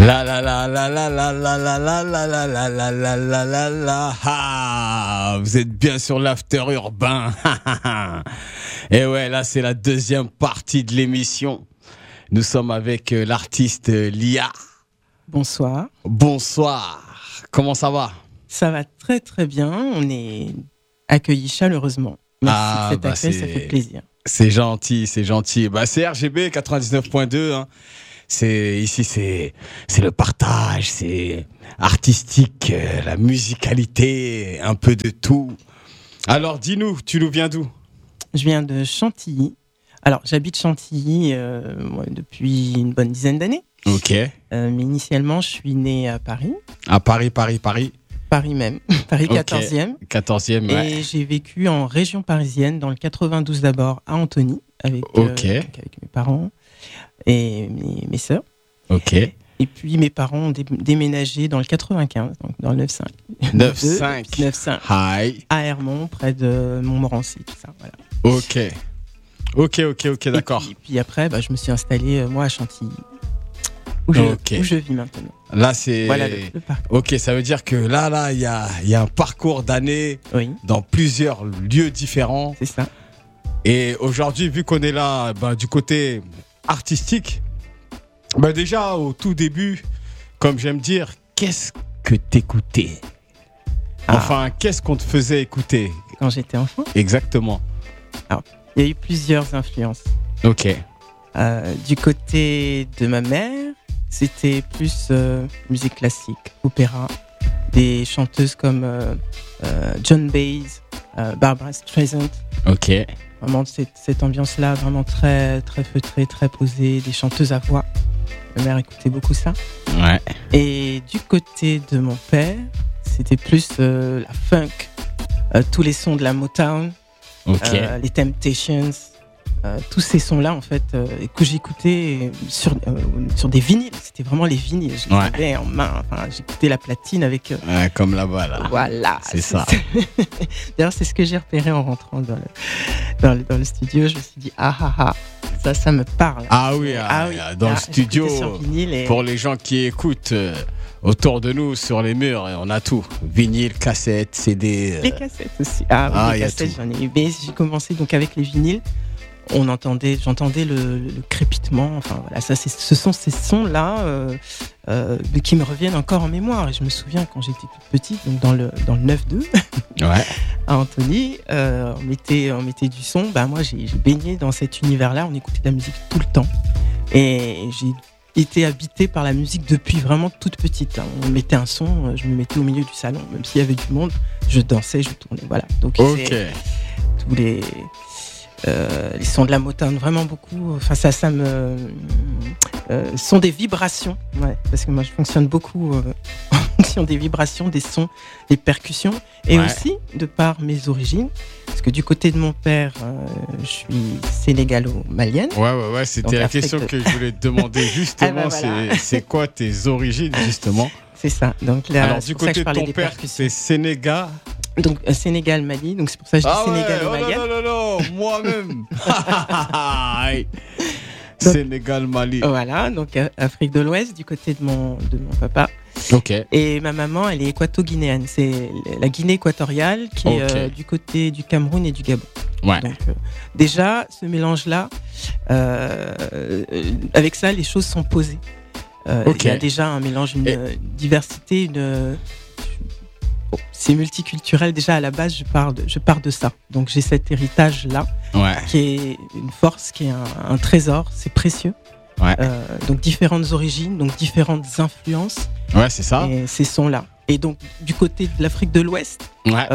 La la la la la la la la la la la la la la la la la ah, vous êtes bien sur l'after urbain. Et ouais, là c'est la deuxième partie de l'émission. Nous sommes avec l'artiste Lia. Bonsoir. Bonsoir. Comment ça va? Ça va très très bien. On est accueillis chaleureusement. Merci de cet accueil, ça fait plaisir. C'est gentil, c'est gentil. Bah c'est RGB 99.2 hein. Ici c'est le partage, c'est artistique, la musicalité, un peu de tout. Alors dis-nous, tu nous viens d'où? Je viens de Chantilly. Alors j'habite Chantilly depuis une bonne dizaine d'années. Ok. Mais initialement je suis née à Paris. À Paris. Paris même, Paris 14e. 14e, ouais. Et j'ai vécu en région parisienne, dans le 92 d'abord, à Antony, avec mes parents et mes sœurs. Ok. Et puis mes parents ont déménagé dans le 95, donc dans le 9-5. 9-5. Hi. À Hermont, près de Montmorency, tout ça, voilà. Ok, d'accord. Et puis après, je me suis installée, moi, à Chantilly, où je vis maintenant. Là, c'est... Voilà le parcours. Ok, ça veut dire que là, il y a un parcours d'années dans plusieurs lieux différents. C'est ça. Et aujourd'hui, vu qu'on est là du côté artistique, déjà au tout début, comme j'aime dire, qu'est-ce que t'écoutais? Enfin, qu'est-ce qu'on te faisait écouter quand j'étais enfant? Exactement. Alors, il y a eu plusieurs influences. Ok. Du côté de ma mère, c'était plus musique classique, opéra, des chanteuses comme Joan Baez, Barbra Streisand. Ok. Vraiment cette ambiance-là, vraiment très, très feutrée, très posée, des chanteuses à voix. Ma mère écoutait beaucoup ça. Ouais. Et du côté de mon père, c'était plus la funk, tous les sons de la Motown, les Temptations. Tous ces sons-là, en fait, que j'écoutais sur des vinyles. C'était vraiment les vinyles. Je les avais en main. Enfin, j'écoutais la platine avec... comme là-bas, là. Voilà. C'est ça. D'ailleurs, c'est ce que j'ai repéré en rentrant dans le studio. Je me suis dit, ça me parle. Ah oui, dans le studio, pour les gens qui écoutent... autour de nous, sur les murs, on a tout. Vinyle, cassette, CD. Les cassettes aussi. Les cassettes, j'en ai eu. Mais j'ai commencé donc avec les vinyles. J'entendais le crépitement. Enfin voilà, ce sont ces sons-là qui me reviennent encore en mémoire. Et je me souviens quand j'étais toute petite, donc dans le 9-2, à Antony, on mettait du son. Moi, j'ai baigné dans cet univers-là. On écoutait de la musique tout le temps. Et j'ai été habitée par la musique depuis vraiment toute petite. On mettait un son, je me mettais au milieu du salon, même s'il y avait du monde, je dansais, je tournais. Voilà. Donc c'est tous les sons de la Motown, vraiment beaucoup. Enfin, ça me sont des vibrations, parce que moi je fonctionne beaucoup en fonction des vibrations, des sons, des percussions, et aussi de par mes origines, parce que du côté de mon père, je suis sénégalo-malienne. Ouais, c'était la question que je voulais te demander justement. C'est quoi tes origines justement? C'est ça. Donc là, alors du côté de ton père, c'est Sénégal. Donc Sénégal-Mali, donc c'est pour ça que je dis Sénégal-Malien. Non, moi-même. Sénégal-Mali. Voilà, donc Afrique de l'Ouest du côté de mon papa. Ok. Et ma maman, elle est équato-guinéenne. C'est la Guinée équatoriale qui est du côté du Cameroun et du Gabon. Ouais. Donc déjà, ce mélange-là, avec ça, les choses sont posées. Il y a déjà un mélange, une diversité, c'est multiculturel. Déjà à la base, je pars de ça. Donc j'ai cet héritage-là, qui est une force, qui est un trésor, c'est précieux. Donc différentes origines, donc différentes influences. Ouais, c'est ça. Et ces sons-là. Et donc du côté de l'Afrique de l'Ouest,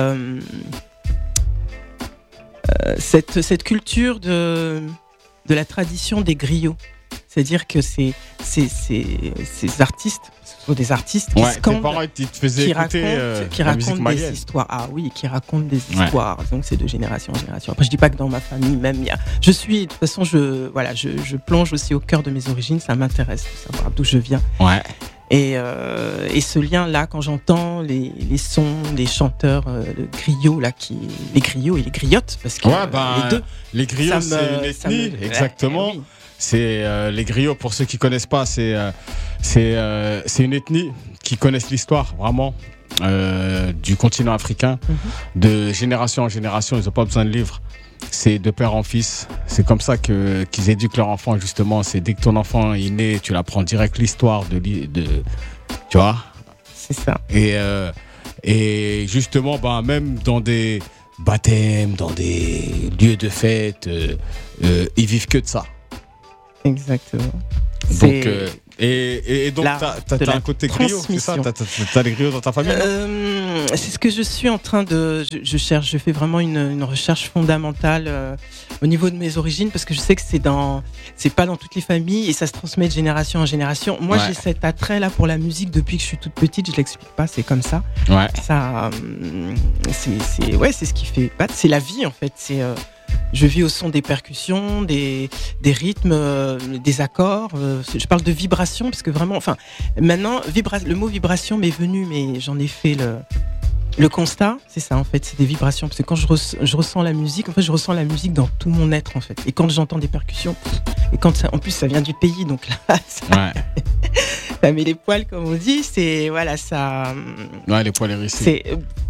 cette culture de la tradition des griots. C'est-à-dire que ces artistes, ce sont des artistes qui scandent, tes parents, ils te faisaient qui racontent des histoires. Ah oui, qui racontent des histoires. Donc c'est de génération en génération. Après, je dis pas que dans ma famille même, de toute façon, je plonge aussi au cœur de mes origines. Ça m'intéresse de savoir d'où je viens. Ouais. Et ce lien-là, quand j'entends les sons des chanteurs griots, les griots et les griottes, parce que les deux. Les griots, c'est une ethnie, exactement. Oui. C'est les griots, pour ceux qui connaissent pas, c'est C'est une ethnie qui connaissent l'histoire, vraiment, du continent africain. De génération en génération, ils n'ont pas besoin de livres. C'est de père en fils. C'est comme ça qu'ils éduquent leur enfant, justement. C'est dès que ton enfant est né, tu l'apprends direct l'histoire tu vois. C'est ça. Et justement, même dans des baptêmes, dans des lieux de fête, ils vivent que de ça. Exactement. Donc, et donc, t'as un côté griot, c'est ça? T'as des griots dans ta famille? C'est ce que je suis en train de... Je cherche, je fais vraiment une recherche fondamentale au niveau de mes origines, parce que je sais que c'est pas dans toutes les familles et ça se transmet de génération en génération. Moi, j'ai cet attrait-là pour la musique depuis que je suis toute petite, je l'explique pas, c'est comme ça. Ouais. Ça, c'est ce qui fait battre, c'est la vie en fait, je vis au son des percussions, des rythmes, des accords. Je parle de vibration parce que vraiment, enfin, maintenant, le mot vibration m'est venu, mais j'en ai fait le constat. C'est ça en fait, c'est des vibrations. Parce que quand je ressens la musique, en fait, je ressens la musique dans tout mon être en fait. Et quand j'entends des percussions, et quand en plus ça vient du pays, donc là, ça met les poils comme on dit. C'est voilà ça. Ouais, les poils hérissés.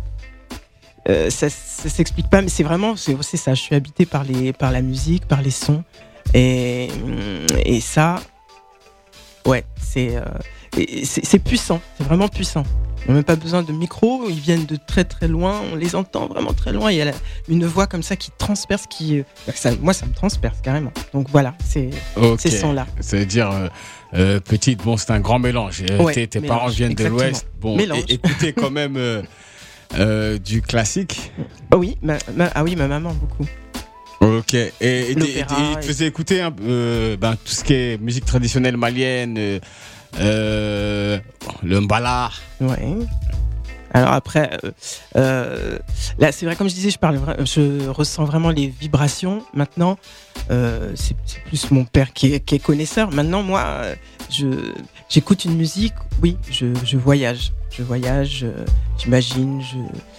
Ça s'explique pas, mais c'est aussi ça. Je suis habité par la musique, par les sons, et ça, ouais, c'est puissant, c'est vraiment puissant. On n'a même pas besoin de micro, ils viennent de très très loin, on les entend vraiment très loin. Il y a une voix comme ça qui transperce, moi ça me transperce carrément. Donc voilà, c'est ces sons-là. C'est-à-dire, petite, c'est un grand mélange. Tes parents viennent de l'Ouest, écoutez quand même. Du classique? Oui, ma maman beaucoup. Ok. Et il te faisait écouter tout ce qui est musique traditionnelle malienne, le mbala. Ouais. Alors après, là c'est vrai, comme je disais, je ressens vraiment les vibrations. Maintenant, c'est plus mon père qui est connaisseur. Maintenant, moi, j'écoute une musique. Oui, je voyage. J'imagine.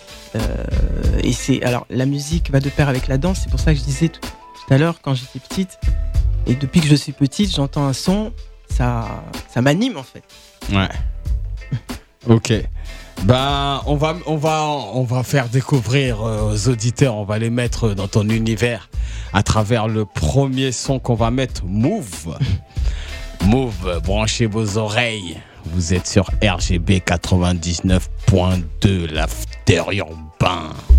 Et alors la musique va de pair avec la danse. C'est pour ça que je disais tout à l'heure, quand j'étais petite, et depuis que je suis petite, j'entends un son, ça m'anime en fait. Ouais. Ok. On va faire découvrir aux auditeurs, on va les mettre dans ton univers à travers le premier son qu'on va mettre, Move. Move, branchez vos oreilles. Vous êtes sur RGB 99.2, l'after urbain.